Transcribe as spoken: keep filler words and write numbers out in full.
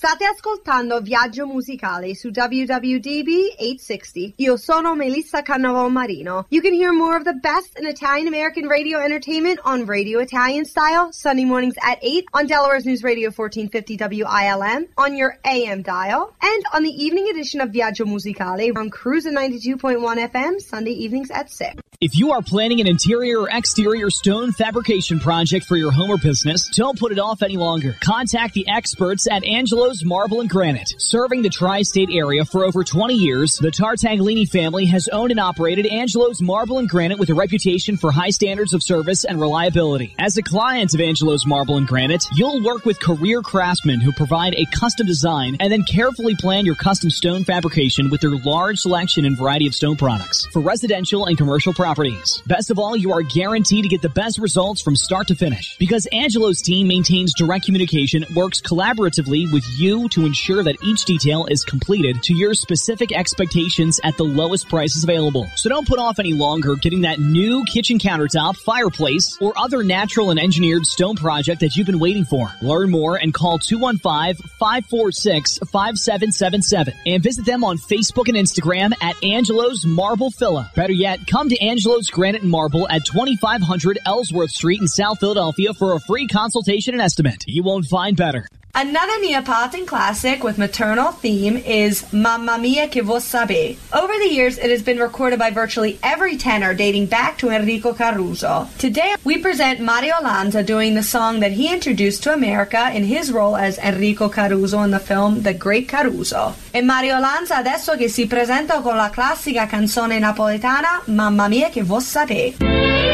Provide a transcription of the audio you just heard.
State ascoltando Viaggio Musicale su W W D B eight sixty. Io sono Melissa Cannavò Marino. You can hear more of the best in Italian-American radio entertainment on Radio Italian Style, Sunday mornings at eight on Delaware's News Radio fourteen fifty W I L M, on your A M dial, and on the evening edition of Viaggio Musicale on Cruisin' ninety-two point one F M, Sunday evenings at six. If you are planning an interior or exterior stone fabrication project for your home or business, don't put it off any longer. Contact the experts at Angelo's Marble and Granite. Serving the tri-state area for over twenty years, the Tartaglini family has owned and operated Angelo's Marble and Granite with a reputation for high standards of service and reliability. As a client of Angelo's Marble and Granite, you'll work with career craftsmen who provide a custom design and then carefully plan your custom stone fabrication with their large selection and variety of stone products for residential and commercial properties. Best of all, you are guaranteed to get the best results from start to finish because Angelo's team maintains direct communication, works collaboratively with you to ensure that each detail is completed to your specific expectations at the lowest prices available. So don't put off any longer getting that new kitchen countertop, fireplace, or other natural and engineered stone project that you've been waiting for. Learn more and call two one five, five four six, five seven seven seven and visit them on Facebook and Instagram at Angelo's Marble Villa. Better yet, come to Angelo's Angelo's Granite and Marble at twenty-five hundred Ellsworth Street in South Philadelphia for a free consultation and estimate. You won't find better. Another Neapolitan classic with maternal theme is Mamma Mia Che Vo Sape. Over the years, it has been recorded by virtually every tenor dating back to Enrico Caruso. Today, we present Mario Lanza doing the song that he introduced to America in his role as Enrico Caruso in the film The Great Caruso. E Mario Lanza adesso che si presenta con la classica canzone napoletana Mamma Mia Che Vo Sape.